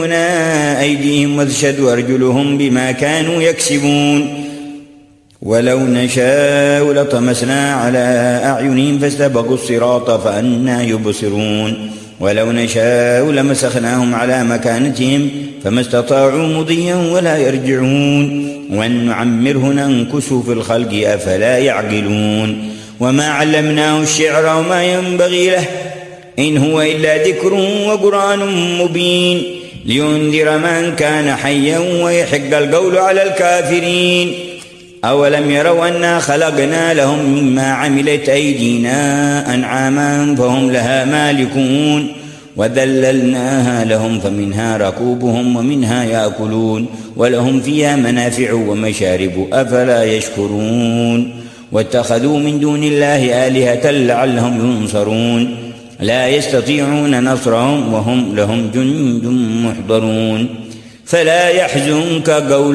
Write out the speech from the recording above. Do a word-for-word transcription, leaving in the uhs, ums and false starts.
أيديهم وتشهد أرجلهم بما كانوا يكسبون ولو نشاء لطمسنا على أعينهم فاستبقوا الصراط فأنى يبصرون ولو نشاء لمسخناهم على مكانتهم فما استطاعوا مضيا ولا يرجعون وأن نعمره ننكسه في الخلق أفلا يعقلون وما علمناه الشعر وما ينبغي له إن هو إلا ذكر وقرآن مبين لينذر من كان حيا ويحق القول على الكافرين أولم يروا أنا خلقنا لهم مما عملت أيدينا أنعاما فهم لها مالكون وذللناها لهم فمنها ركوبهم ومنها يأكلون ولهم فيها منافع ومشارب أفلا يشكرون واتخذوا من دون الله آلهة لعلهم ينصرون لا يستطيعون نصرهم وهم لهم جند محضرون فلا يحزنك قول